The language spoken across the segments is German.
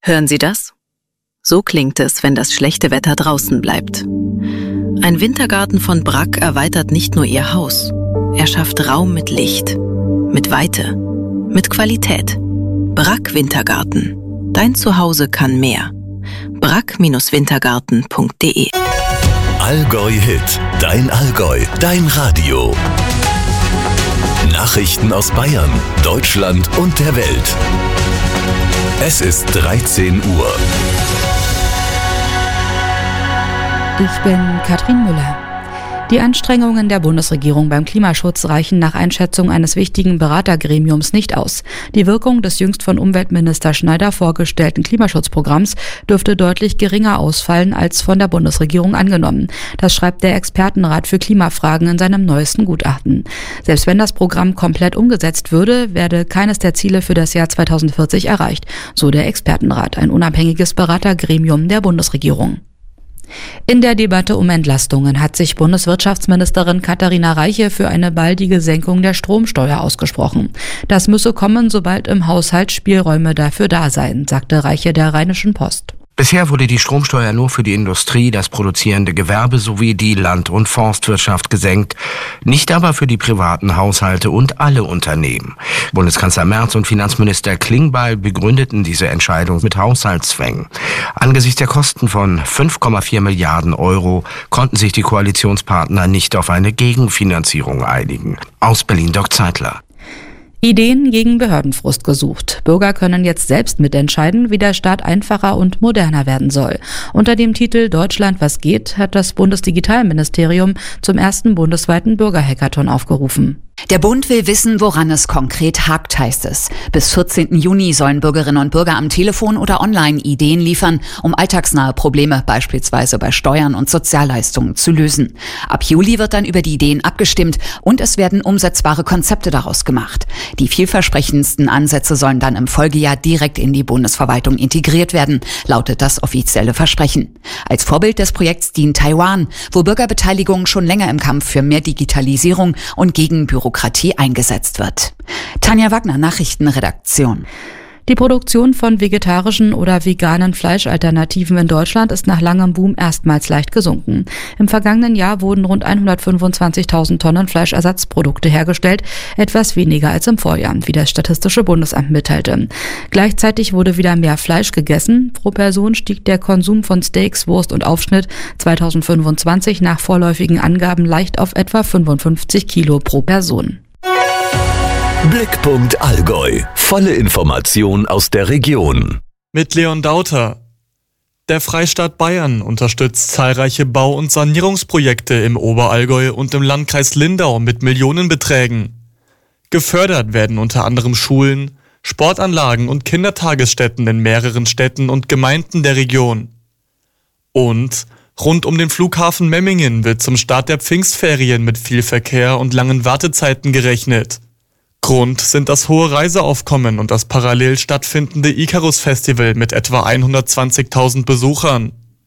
Hören Sie das? So klingt es, wenn das schlechte Wetter draußen bleibt. Ein Wintergarten von Bragg erweitert nicht nur Ihr Haus. Er schafft Raum mit Licht, mit Weite, mit Qualität. Bragg Wintergarten. Dein Zuhause kann mehr. bragg-wintergarten.de. Allgäu Hit. Dein Allgäu. Dein Radio. Nachrichten aus Bayern, Deutschland und der Welt. Es ist 13 Uhr. Ich bin Katrin Müller. Die Anstrengungen der Bundesregierung beim Klimaschutz reichen nach Einschätzung eines wichtigen Beratergremiums nicht aus. Die Wirkung des jüngst von Umweltminister Schneider vorgestellten Klimaschutzprogramms dürfte deutlich geringer ausfallen als von der Bundesregierung angenommen. Das schreibt der Expertenrat für Klimafragen in seinem neuesten Gutachten. Selbst wenn das Programm komplett umgesetzt würde, werde keines der Ziele für das Jahr 2040 erreicht, so der Expertenrat, ein unabhängiges Beratergremium der Bundesregierung. In der Debatte um Entlastungen hat sich Bundeswirtschaftsministerin Katharina Reiche für eine baldige Senkung der Stromsteuer ausgesprochen. Das müsse kommen, sobald im Haushalt Spielräume dafür da seien, sagte Reiche der Rheinischen Post. Bisher wurde die Stromsteuer nur für die Industrie, das produzierende Gewerbe sowie die Land- und Forstwirtschaft gesenkt, nicht aber für die privaten Haushalte und alle Unternehmen. Bundeskanzler Merz und Finanzminister Klingbeil begründeten diese Entscheidung mit Haushaltszwängen. Angesichts der Kosten von 5,4 Milliarden Euro konnten sich die Koalitionspartner nicht auf eine Gegenfinanzierung einigen. Aus Berlin Dirk Zeitler. Ideen gegen Behördenfrust gesucht. Bürger können jetzt selbst mitentscheiden, wie der Staat einfacher und moderner werden soll. Unter dem Titel Deutschland was geht hat das Bundesdigitalministerium zum ersten bundesweiten Bürgerhackathon aufgerufen. Der Bund will wissen, woran es konkret hakt, heißt es. Bis 14. Juni sollen Bürgerinnen und Bürger am Telefon oder online Ideen liefern, um alltagsnahe Probleme, beispielsweise bei Steuern und Sozialleistungen, zu lösen. Ab Juli wird dann über die Ideen abgestimmt und es werden umsetzbare Konzepte daraus gemacht. Die vielversprechendsten Ansätze sollen dann im Folgejahr direkt in die Bundesverwaltung integriert werden, lautet das offizielle Versprechen. Als Vorbild des Projekts dient Taiwan, wo Bürgerbeteiligung schon länger im Kampf für mehr Digitalisierung und gegen Bürokratie eingesetzt wird. Tanja Wagner, Nachrichtenredaktion. Die Produktion von vegetarischen oder veganen Fleischalternativen in Deutschland ist nach langem Boom erstmals leicht gesunken. Im vergangenen Jahr wurden rund 125.000 Tonnen Fleischersatzprodukte hergestellt, etwas weniger als im Vorjahr, wie das Statistische Bundesamt mitteilte. Gleichzeitig wurde wieder mehr Fleisch gegessen. Pro Person stieg der Konsum von Steaks, Wurst und Aufschnitt 2025 nach vorläufigen Angaben leicht auf etwa 55 Kilo pro Person. Blickpunkt Allgäu. Volle Information aus der Region. Mit Leon Dauter. Der Freistaat Bayern unterstützt zahlreiche Bau- und Sanierungsprojekte im Oberallgäu und im Landkreis Lindau mit Millionenbeträgen. Gefördert werden unter anderem Schulen, Sportanlagen und Kindertagesstätten in mehreren Städten und Gemeinden der Region. Und rund um den Flughafen Memmingen wird zum Start der Pfingstferien mit viel Verkehr und langen Wartezeiten gerechnet. Grund sind das hohe Reiseaufkommen und das parallel stattfindende Icarus-Festival mit etwa 120.000 Besuchern.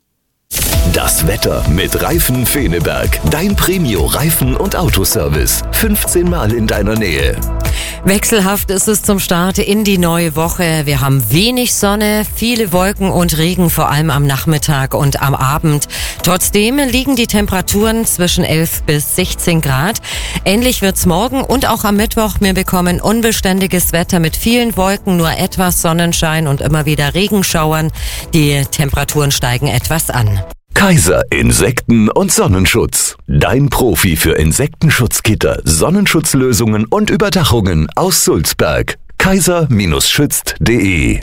Das Wetter mit Reifen Feneberg. Dein Premio-Reifen- und Autoservice. 15 Mal in deiner Nähe. Wechselhaft ist es zum Start in die neue Woche. Wir haben wenig Sonne, viele Wolken und Regen, vor allem am Nachmittag und am Abend. Trotzdem liegen die Temperaturen zwischen 11 bis 16 Grad. Ähnlich wird's morgen und auch am Mittwoch. Wir bekommen unbeständiges Wetter mit vielen Wolken, nur etwas Sonnenschein und immer wieder Regenschauern. Die Temperaturen steigen etwas an. Kaiser Insekten- und Sonnenschutz. Dein Profi für Insektenschutzgitter, Sonnenschutzlösungen und Überdachungen aus Sulzberg. kaiser-schützt.de.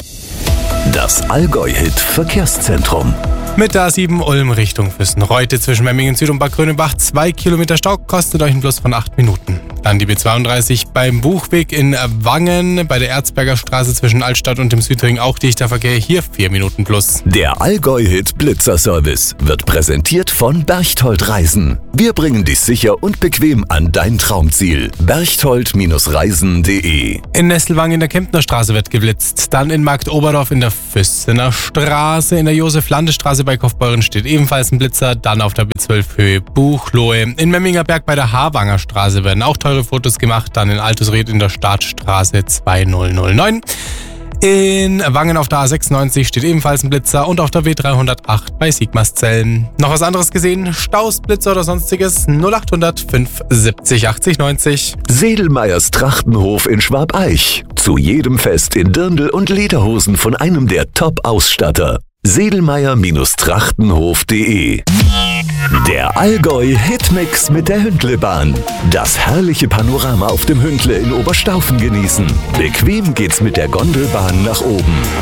Das Allgäu-Hit Verkehrszentrum. Mit der A7 Ulm Richtung Füssen-Reute zwischen Memmingen Süd und Bad Grönebach 2 Kilometer Stau, kostet euch einen Plus von 8 Minuten. Dann die B32 beim Buchweg in Wangen, bei der Erzberger Straße zwischen Altstadt und dem Südring auch dichter Verkehr, hier 4 Minuten plus. Der Allgäu-Hit Blitzer-Service wird präsentiert von Berchtold Reisen. Wir bringen dich sicher und bequem an dein Traumziel. Berchtold-reisen.de. In Nesselwang in der Kemptner Straße wird geblitzt. Dann in Marktoberdorf in der Füssener Straße, in der Josef-Lande-Straße bei Kaufbeuren steht ebenfalls ein Blitzer. Dann auf der B12 Höhe Buchloe. In Memmingerberg bei der Hawanger Straße werden auch teure Fotos gemacht. Dann in Altusried in der Startstraße 2009. In Wangen auf der A96 steht ebenfalls ein Blitzer und auf der W308 bei Sigmarszellen. Noch was anderes gesehen? Staus, Blitzer oder sonstiges? 0800 570 80 90. Sedelmeyers Trachtenhof in Schwabeich. Zu jedem Fest in Dirndl und Lederhosen von einem der Top-Ausstatter. Sedelmeyer-Trachtenhof.de. Der Allgäu-Hitmix mit der Hündlebahn. Das herrliche Panorama auf dem Hündle in Oberstaufen genießen. Bequem geht's mit der Gondelbahn nach oben.